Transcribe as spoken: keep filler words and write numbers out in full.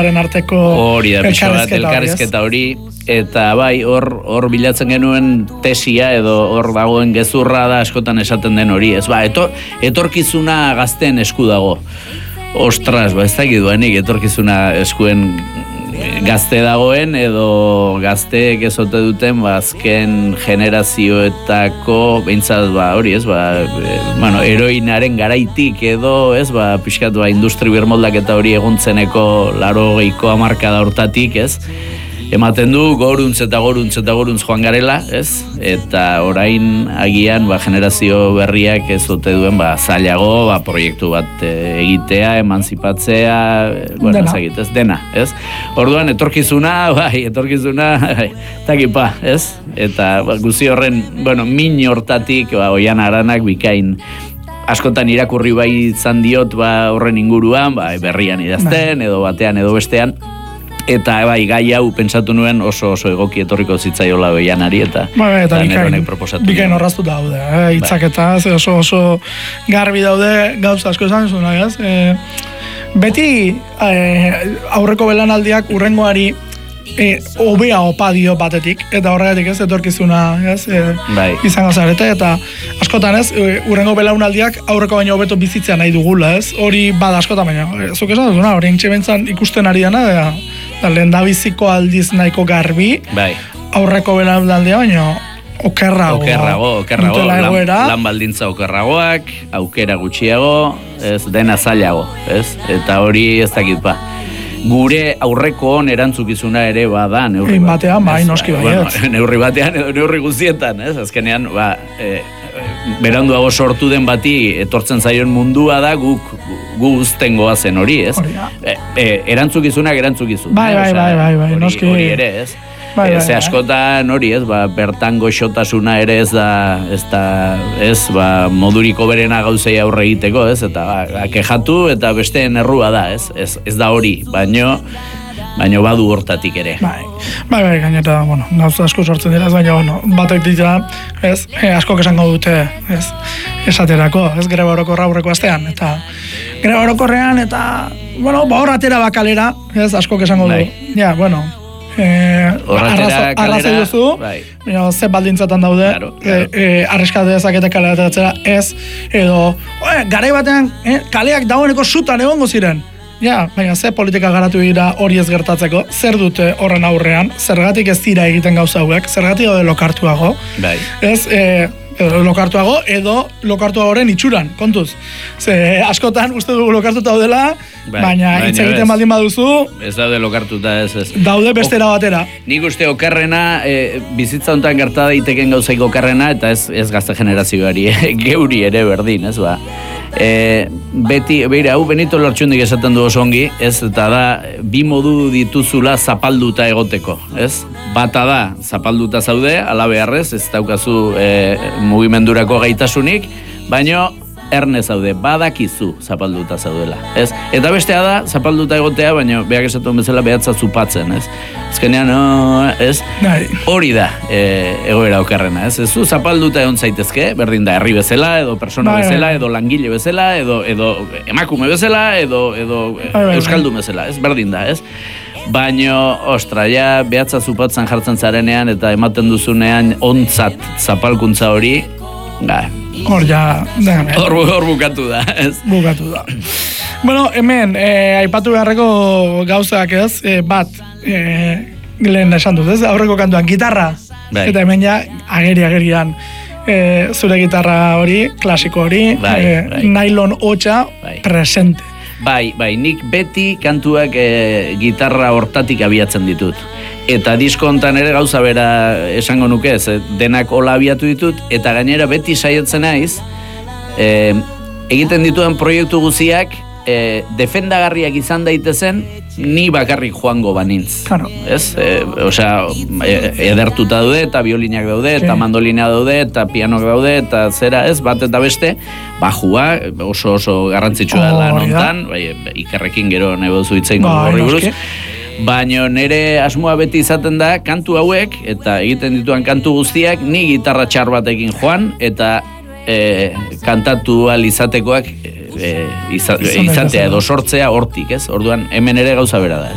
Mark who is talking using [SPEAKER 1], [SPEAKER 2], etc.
[SPEAKER 1] artistaren arteko
[SPEAKER 2] hori da, pixo bat, elkarrizketa hori, eta bai, hor hor bilatzen genuen tesia edo hor dagoen gezurra da askotan esaten den hori, ez ba, etor, etorkizuna gazten esku dago. Ostras, ba, ez dakit duenik, etorkizuna eskuen gazte dagoen edo gazteek ezote duten ba, azken generazioetako behintzat ba, hori ez ba, e, bueno, heroinaren garaitik edo ez ba, pixkat ba, industri birmoldaketa hori eguntzeneko larogeiko hamarkada hortatik ez ematen du goruntz eta goruntz eta goruntz joan garela, ez? Eta orain agian ba, generazio berriak ez ote duen ba, zailago ba, proiektu bat e, egitea, emanzipatzea, e, bueno, ez egit, ez? Dena, ez? Orduan, etorkizuna, bai, etorkizuna, bai, takipa, ez? Eta ba, guzi horren, bueno, min hortatik, ba, Oihan Aranak bikain askotan irakurri bai izan diot ba, horren inguruan, ba, berrian idazten, edo batean, edo bestean, eta bai, gai hau pentsatu nuen oso oso egoki etorriko zitzaiola Oihanari eta
[SPEAKER 1] ba, eta
[SPEAKER 2] neronek proposatu.
[SPEAKER 1] Bikain horraztu daude, eh? Itzaketa, ba. oso oso garbi daude gauza asko esan zuen, ez? E, beti e, aurreko belanaldiak urrengoari e, obea opa dio batetik, eta horregatik ez, etorkizuna ez, e,
[SPEAKER 2] bai.
[SPEAKER 1] izango zarete, eta askotan ez, e, urrengo belaunaldiak aurreko baino hobeto bizitzea nahi dugula, ez? Hori bada askotan baina, e, zuk esan duzuna, hori entxebentzan ikusten ari dana, da, da lehen da biziko aldiz nahiko garbi,
[SPEAKER 2] bai.
[SPEAKER 1] Aurreko belaunaldia baino, okerrago.
[SPEAKER 2] Okerrago, okerrago, lan, lan baldintza okerragoak, aukera gutxiago, ez, dena zailago, ez? Eta hori ez dakit ba. Gure aurreko on erantzukizuna ere bada neurri
[SPEAKER 1] bat. batean, bai, noski bai.
[SPEAKER 2] Bueno, neurri batean edo neurri guztietan, ez? Azkenean, ba, e, beranduago sortu den bati etortzen zaion mundua da guk gu uzten goazen hori, ez? E, e, erantzukizunak erantzukizun.
[SPEAKER 1] Bai, bai, bai, bai, bai, noski.
[SPEAKER 2] Hori ere, ez? Bai, bai, Ze askotan hori, ez, ba, bertan goxotasuna ere ez da, ez da, ez, ba, moduriko berena gauzei aurre egiteko, ez, eta ba, kejatu eta besteen errua da, ez, ez, ez da hori, baino, baino badu hortatik ere.
[SPEAKER 1] Bai, bai, bai, gainera, bueno, gauza asko sortzen dira, baina, bueno, batek dira, ez, e, askok esango dute, ez, esaterako, ez, greba orokorra aurreko astean, eta greba orokorrean, eta, bueno, ba, hor atera bakalera, ez, askok esango du, ja, bueno, Eh,
[SPEAKER 2] Horratera
[SPEAKER 1] kalera duzu,
[SPEAKER 2] bai.
[SPEAKER 1] Ze baldintzatan daude, claro, claro. E, e, arriskatu dezakete kalera ateratzera, ez, edo, oe, garai batean, eh, kaleak dagoeneko sutan egongo ziren. Ja, baina ze politika garatu dira hori ez gertatzeko, zer dute horren aurrean, zergatik ez dira egiten gauza hauek, zergatik daude lokartuago,
[SPEAKER 2] bai.
[SPEAKER 1] Ez, e, edo lokartuago, edo lokartuagoren itxuran, kontuz. Ze askotan uste dugu lokartuta daudela, bai, baina hitz egiten baldin baduzu,
[SPEAKER 2] ez daude lokartuta, ez, ez.
[SPEAKER 1] Daude bestera batera.
[SPEAKER 2] Nik uste okerrena, e, bizitza honetan gerta daiteken gauzaik okerrena, eta ez, ez gazte generazioari, geuri ere berdin, ez ba. E, beti, beira, hau Benito Lertxundik esaten du oso ongi, ez, eta da, bi modu dituzula zapalduta egoteko, ez? Bata da, zapalduta zaude, ala beharrez, ez daukazu e, mugimendurako gaitasunik, baino erne zaude, badakizu zapalduta zaudela, ez? Eta bestea da, zapalduta egotea, baina beak esatuen bezala behatza zupatzen, ez? Ezkenean, no, ez? Hori da e, egoera okerrena, ez? Ez zu zapalduta egon zaitezke, berdin da, herri bezala, edo persona bai, bezala, edo langile bezala, edo, edo emakume bezala, edo, edo bai, euskaldun bezala, ez? Berdin da, ez? Baino, ostra, ja, behatza zupatzen jartzen zarenean, eta ematen duzunean ontzat zapalkuntza hori, ga,
[SPEAKER 1] hor ja,
[SPEAKER 2] hor, hor bukatu da, ez?
[SPEAKER 1] Bukatu da. Bueno, hemen, eh, aipatu beharreko gauzak ez, eh, bat, eh, lehen esan dut, ez? Aurreko kantuan, gitarra, bai. Eta hemen ja, ageri-agerian, eh, zure gitarra hori, klasiko hori, bai, eh, bai. Nylon hotxa, bai. Presente.
[SPEAKER 2] Bai, bai, nik beti kantuak e, gitarra hortatik abiatzen ditut. Eta disko hontan ere gauza bera esango nuke ez, denak hola abiatu ditut, eta gainera beti saietzen naiz, e, egiten dituen proiektu guziak, e, defendagarriak izan daitezen, ni bakarrik joango banintz.
[SPEAKER 1] Claro.
[SPEAKER 2] Ez? E, osea, edertuta daude, eta biolinak daude, sí. Eta mandolina daude, eta pianok daude, eta zera ez, bat eta beste, bajua, oso oso garrantzitsua oh, lan hontan, bai, Ikerrekin gero nahi bozu hitzein horri buruz. Baina nire asmoa beti izaten da, kantu hauek, eta egiten dituan kantu guztiak, ni gitarra txar batekin joan, eta e, kantatu ahal izatekoak, E, iza, izatea edo sortzea hortik, ez? Orduan hemen ere gauza bera da,